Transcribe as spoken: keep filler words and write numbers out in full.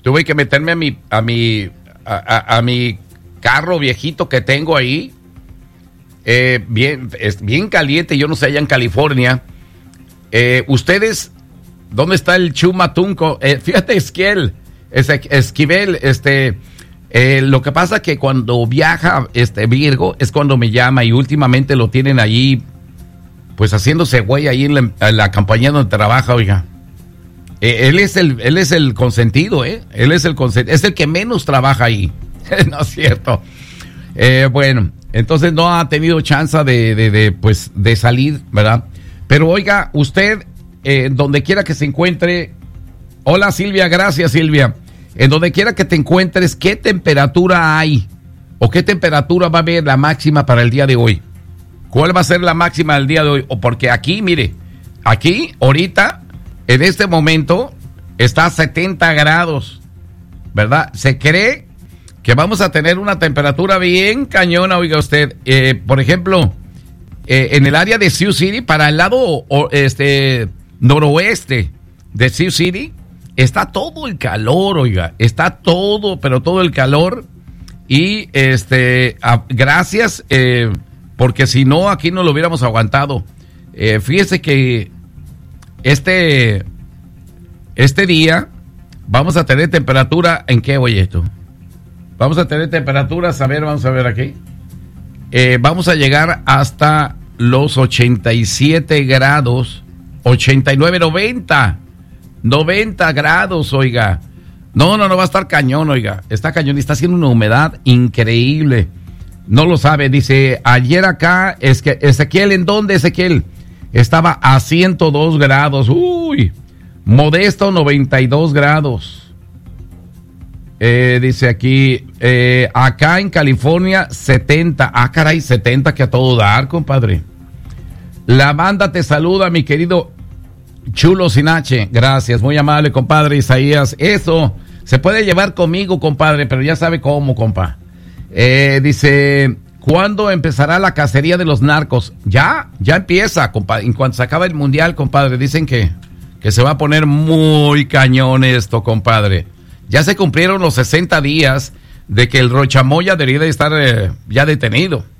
tuve que meterme a mi, a mi, a, a, a mi carro viejito que tengo ahí. Eh, bien, es bien caliente, yo no sé, allá en California. Eh, ustedes, ¿dónde está el Chumatunco? Eh, fíjate, Esquiel, es, Esquivel, este, eh, lo que pasa que cuando viaja este Virgo es cuando me llama y últimamente lo tienen ahí, pues haciéndose güey ahí en la, en la compañía donde trabaja, oiga. Eh, él es el, él es el consentido, eh, él es el consentido, es el que menos trabaja ahí, no es cierto. Eh, bueno. Entonces no ha tenido chance de, de, de, pues, de salir, ¿verdad? Pero oiga, usted, eh, donde quiera que se encuentre, hola Silvia, gracias Silvia, en donde quiera que te encuentres, ¿qué temperatura hay? ¿O qué temperatura va a haber la máxima para el día de hoy? ¿Cuál va a ser la máxima del día de hoy? O porque aquí, mire, aquí, ahorita, en este momento, está a setenta grados, ¿verdad? Se cree que vamos a tener una temperatura bien cañona, oiga usted. Eh, por ejemplo, eh, en el área de Sioux City, para el lado o, este noroeste de Sioux City, está todo el calor, oiga. Está todo, pero todo el calor. Y este, a, gracias, eh, porque si no, aquí no lo hubiéramos aguantado. Eh, fíjese que este, este día vamos a tener temperatura, ¿en qué oye esto? Vamos a tener temperaturas, a ver, vamos a ver aquí. Eh, vamos a llegar hasta los ochenta y siete grados, ochenta y nueve, noventa, noventa grados, oiga. No, no, no va a estar cañón, oiga. Está cañón y está haciendo una humedad increíble. No lo sabe, dice, ayer acá, es que Ezequiel, ¿en dónde, Ezequiel? Estaba a ciento dos grados, uy, Modesto, noventa y dos grados. Eh, dice aquí, eh, acá en California, setenta. Ah, caray, setenta que a todo dar, compadre. La banda te saluda, mi querido Chulo Sinache. Gracias, muy amable, compadre Isaías. Eso, se puede llevar conmigo, compadre, pero ya sabe cómo, compa. Eh, dice, ¿cuándo empezará la cacería de los narcos? Ya, ya empieza, compadre. En cuanto se acaba el mundial, compadre, dicen que, que se va a poner muy cañón esto, compadre. Ya se cumplieron los sesenta días de que el Rochamoya debería de estar eh, ya detenido.